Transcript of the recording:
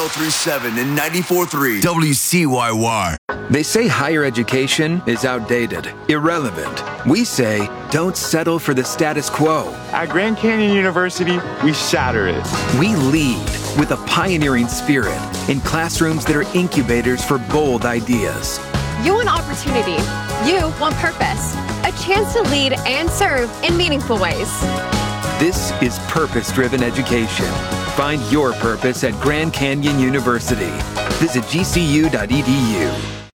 1037 and 94.3 WCYY. They say higher education is outdated, irrelevant. We say don't settle for the status quo. At Grand Canyon University, we shatter it. We lead with a pioneering spirit in classrooms that are incubators for bold ideas. You want opportunity. You want purpose. A chance to lead and serve in meaningful ways. This is purpose-driven education. Find your purpose at Grand Canyon University. Visit gcu.edu.